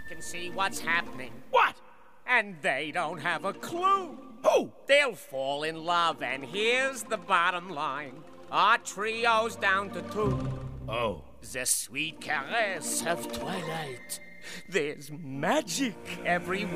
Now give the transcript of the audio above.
can see what's happening. What? And they don't have a clue. Who? They'll fall in love, and here's the bottom line. Our trio's down to 2. Oh. The sweet caress of twilight. There's magic everywhere.